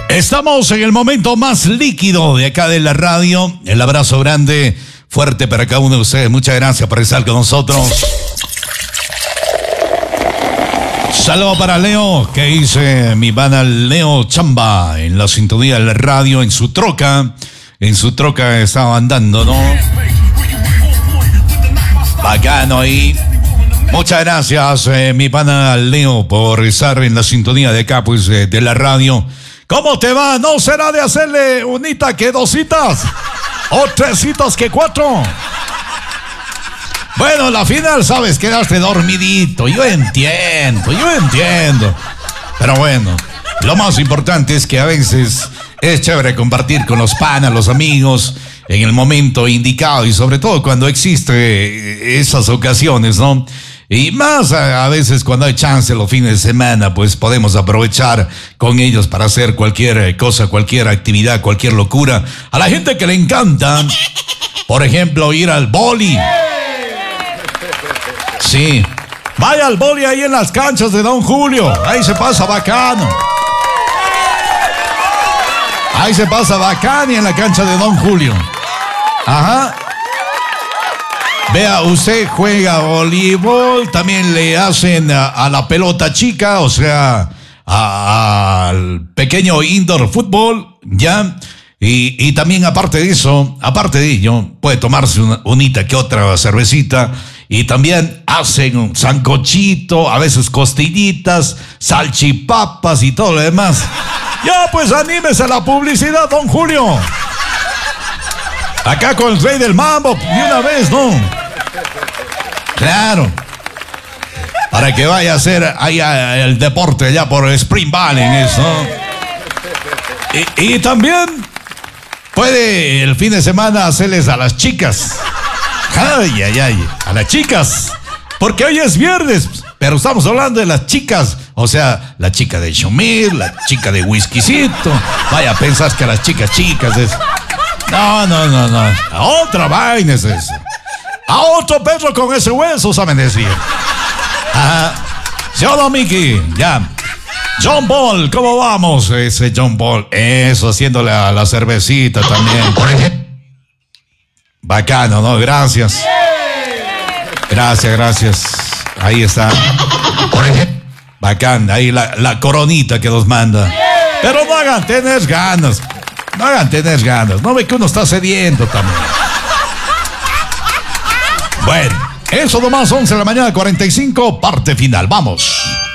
Estamos en el momento más líquido de acá de la radio. El abrazo grande, fuerte para cada uno de ustedes. Muchas gracias por estar con nosotros. Saludo para Leo, que dice mi pana Leo Chamba en la sintonía de la radio, en su troca. En su troca estaba andando, ¿no? Bacano ahí. Muchas gracias, mi pana Leo, por estar en la sintonía de acá, pues, de la radio. ¿Cómo te va? ¿No será de hacerle unita que 2 citas? ¿O 3 citas que 4? Bueno, la final, sabes, quedaste dormidito. Yo entiendo. Pero bueno, lo más importante es que a veces es chévere compartir con los panas, los amigos, en el momento indicado y sobre todo cuando existe esas ocasiones, ¿no? Y más a veces cuando hay chance los fines de semana, pues podemos aprovechar con ellos para hacer cualquier cosa, cualquier actividad, cualquier locura. A la gente que le encanta, por ejemplo, ir al boli. Sí, vaya al boli ahí en las canchas de Don Julio. Ahí se pasa bacano. Ahí se pasa bacán y en la cancha de Don Julio. Ajá. Vea, usted juega voleibol, también le hacen a la pelota chica, o sea, al pequeño indoor fútbol, ¿ya? Y también aparte de ello, puede tomarse unita que otra cervecita. Y también hacen un sancochito, a veces costillitas, salchipapas y todo lo demás. Ya, pues anímese a la publicidad, Don Julio. Acá con el rey del mambo, de una vez, ¿no? Claro. Para que vaya a hacer ahí el deporte allá por Spring Valley, eso. Y también puede el fin de semana hacerles a las chicas. Ay, a las chicas. Porque hoy es viernes, pero estamos hablando de las chicas. O sea, la chica de Chomir, la chica de whiskycito. Vaya, pensás que a las chicas es... No. A otra vaina es eso. A otro perro con ese hueso, saben decir. Ajá. ¿Sí o no, Mickey? Ya. John Paul, ¿cómo vamos? Ese John Paul. Eso, haciéndole a la cervecita también. Bacano, ¿no? Gracias. Gracias. Ahí está. Bacán, ahí la coronita que nos manda. Pero no hagan tener ganas. No ve que uno está sediento también. Bueno, eso nomás, 11 de la mañana, 45, parte final. Vamos.